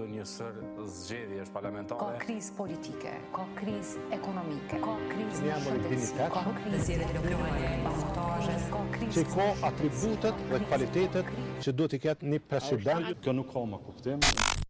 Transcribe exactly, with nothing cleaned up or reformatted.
këtu një sër zgjedhjesh parlamentare. Ka krizë politike, ka krizë ekonomike, ka krizë Një amër i shëndetësie, ka krizë intelektuale, ka krizë që ka atributet dhe kvalitetet që duhet i ketë një president. Kjo nuk ka më kuptim.